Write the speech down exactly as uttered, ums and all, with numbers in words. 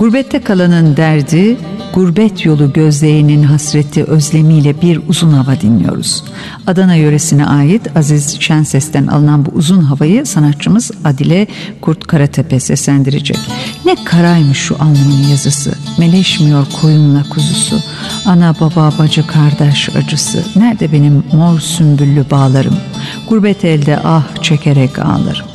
Gurbette kalanın derdi, gurbet yolu gözleğinin hasreti özlemiyle bir uzun hava dinliyoruz. Adana yöresine ait Aziz Şenses'ten alınan bu uzun havayı sanatçımız Adile Kurt Karatepe seslendirecek. Ne karaymış şu alnımın yazısı, meleşmiyor koyunla kuzusu, ana baba bacı kardeş acısı, nerede benim mor sümbüllü bağlarım, gurbet elde ah çekerek ağlarım.